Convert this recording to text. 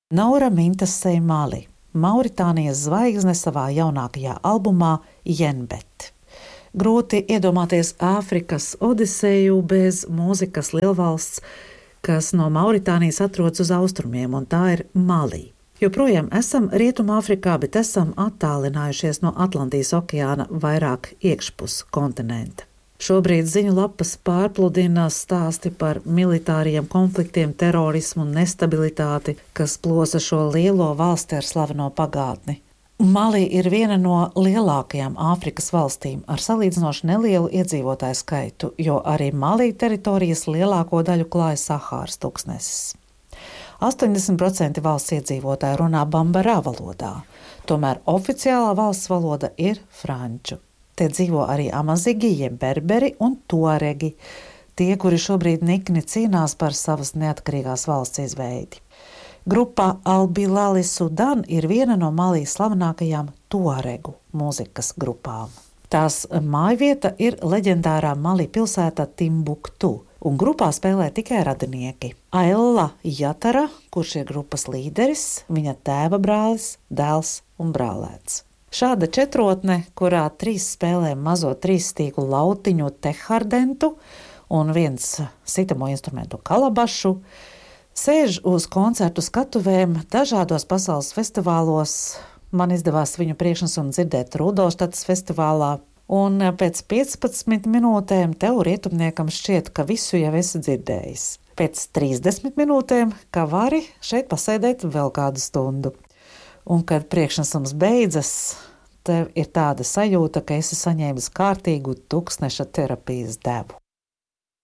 Naura Mintasei Mali, Mauritānijas zvaigzne savā jaunākajā albumā Jenbet. Grūti iedomāties Āfrikas odiseju bez mūzikas lielvalsts, kas no Mauritānijas atrodas uz austrumiem, un tā ir Mali. Joprojām esam Rietumāfrikā, bet esam attālinājušies no Atlantijas okeāna vairāk iekšpus kontinenta. Šobrīd ziņu lapas pārpludina stāsti par militāriem konfliktiem, terorismu un nestabilitāti, kas plosa šo lielo valsti ar slaveno pagātni. Mali ir viena no lielākajām Āfrikas valstīm ar salīdzinoši nelielu iedzīvotāju skaitu, jo arī Mali teritorijas lielāko daļu klāja Sahāras tūkstnesis. 80% valsts iedzīvotāji runā bambarā valodā, tomēr oficiālā valsts valoda ir franču. Te dzīvo arī amazigi, jeb berberi un tuaregi, tie, kuri šobrīd nikni cīnās par savas neatkarīgās valsts izveidi. Grupa Al-Bilali Sudan ir viena no Malī slavenākajām tuaregu mūzikas grupām. Tās mājvieta ir leģendārā Mali pilsēta Timbuktu, un grupā spēlē tikai radinieki. Aella Jatara, kurš ir grupas līderis, viņa tēva brālis, dēls un brālēns. Šāda četrotne, kurā 3 spēlē mazo 3-stīgu lautiņu tehardentu un viens sitamo instrumentu kalabašu, sēž uz koncertu skatuvēm dažādos pasaules festivālos. Man izdevās viņu priekšnesumu dzirdēt Rudolštatas festivālā, un pēc 15 minūtēm tev rietumniekam šķiet, ka visu jau esi dzirdējis. Pēc 30 minūtēm, ka vari šeit pasēdēt vēl kādu stundu. Un, kad priekšnesums beidzas, tev ir tāda sajūta, ka esi saņēmis kārtīgu tūkstneša terapijas devu.